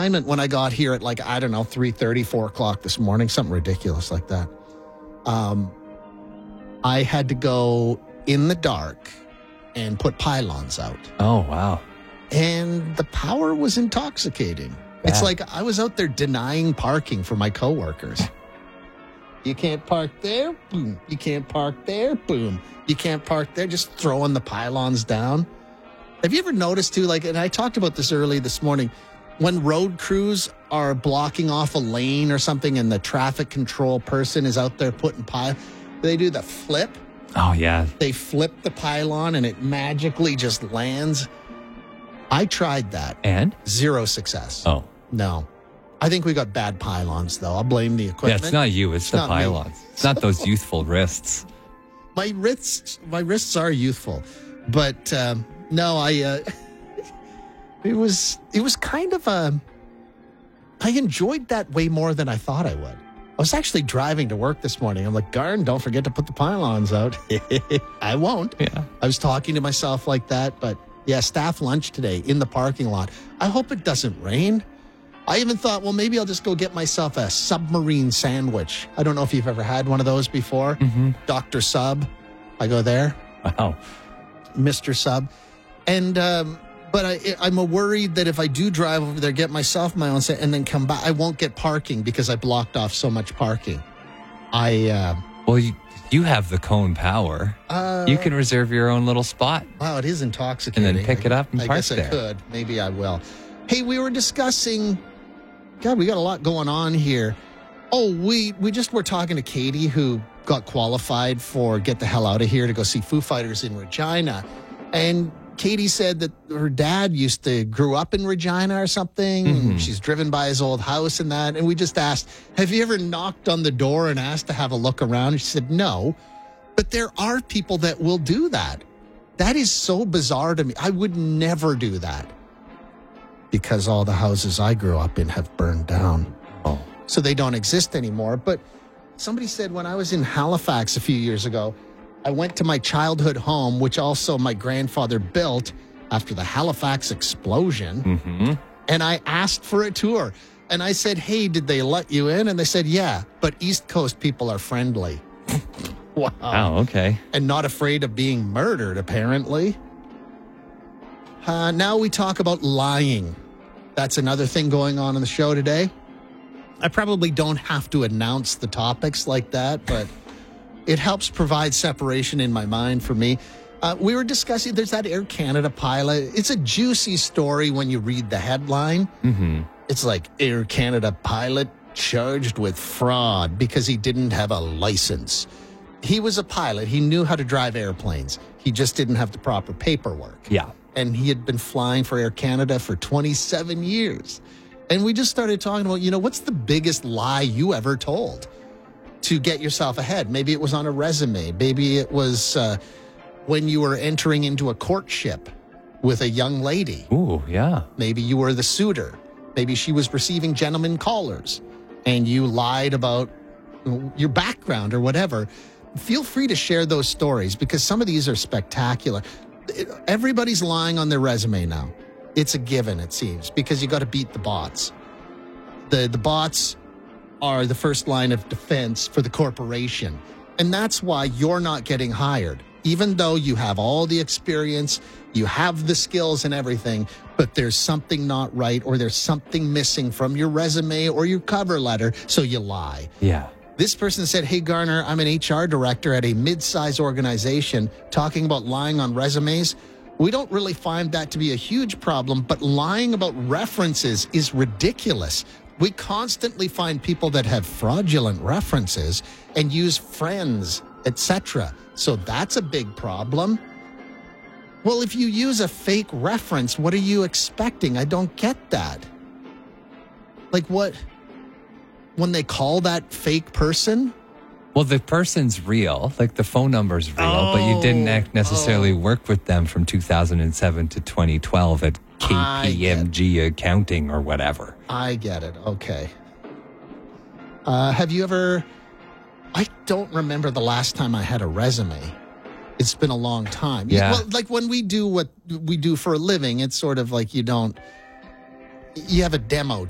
assignment when I got here at 3:30, 4 o'clock this morning, something ridiculous like that. I had to go in the dark and put pylons out. Oh, wow. And the power was intoxicating. Yeah. It's like I was out there denying parking for my coworkers. You can't park there, boom. You can't park there, boom. You can't park there, just throwing the pylons down. Have you ever noticed too, and I talked about this early this morning, when road crews are blocking off a lane or something and the traffic control person is out there putting they do the flip. Oh, yeah. They flip the pylon and it magically just lands. I tried that. And? 0 success. Oh. No. I think we got bad pylons, though. I'll blame the equipment. Yeah, it's not you. It's the pylons. It's not those youthful wrists. My wrists are youthful. But, no, it was kind of I enjoyed that way more than I thought I would. I was actually driving to work this morning. I'm like, Garn, don't forget to put the pylons out. I won't. Yeah. I was talking to myself like that, but yeah, staff lunch today in the parking lot. I hope it doesn't rain. I even thought, well, maybe I'll just go get myself a submarine sandwich. I don't know if you've ever had one of those before. Mm-hmm. Dr. Sub. I go there. Wow. Mr. Sub. And, but I'm worried that if I do drive over there, get myself my own set, and then come back, I won't get parking because I blocked off so much parking. Well, you have the cone power. You can reserve your own little spot. Wow, it is intoxicating. And then pick it up and park there. I guess I could. Maybe I will. Hey, we were discussing... God, we got a lot going on here. Oh, we just were talking to Katie, who got qualified for Get the Hell Out of Here to go see Foo Fighters in Regina. And Katie said that her dad grew up in Regina or something. Mm-hmm. She's driven by his old house and that. And we just asked, have you ever knocked on the door and asked to have a look around? And she said, no. But there are people that will do that. That is so bizarre to me. I would never do that. Because all the houses I grew up in have burned down. Oh. So they don't exist anymore. But somebody said when I was in Halifax a few years ago, I went to my childhood home, which also my grandfather built after the Halifax explosion. Mm-hmm. And I asked for a tour. And I said, hey, did they let you in? And they said, yeah, but East Coast people are friendly. Wow. Oh, okay. And not afraid of being murdered, apparently. Now we talk about lying. That's another thing going on in the show today. I probably don't have to announce the topics like that, but it helps provide separation in my mind for me. We were discussing, there's that Air Canada pilot. It's a juicy story when you read the headline. Mm-hmm. It's like Air Canada pilot charged with fraud because he didn't have a license. He was a pilot. He knew how to drive airplanes. He just didn't have the proper paperwork. Yeah. And he had been flying for Air Canada for 27 years. And we just started talking about, what's the biggest lie you ever told to get yourself ahead? Maybe it was on a resume. Maybe it was when you were entering into a courtship with a young lady. Ooh, yeah. Maybe you were the suitor. Maybe she was receiving gentlemen callers and you lied about your background or whatever. Feel free to share those stories because some of these are spectacular. Everybody's lying on their resume now. It's a given, it seems, because you got to beat the bots. The bots are the first line of defense for the corporation. And that's why you're not getting hired. Even though you have all the experience, you have the skills and everything, but there's something not right or there's something missing from your resume or your cover letter, so you lie. Yeah. This person said, hey, Garner, I'm an HR director at a mid-size organization talking about lying on resumes. We don't really find that to be a huge problem, but lying about references is ridiculous. We constantly find people that have fraudulent references and use friends, etc. So that's a big problem. Well, if you use a fake reference, what are you expecting? I don't get that. Like what? When they call that fake person? Well, the person's real, like the phone number's real, but you didn't necessarily work with them from 2007 to 2012 at KPMG Accounting or whatever. I get it. Okay. Have you ever... I don't remember the last time I had a resume. It's been a long time. Yeah. Well, like when we do what we do for a living, it's sort of like you have a demo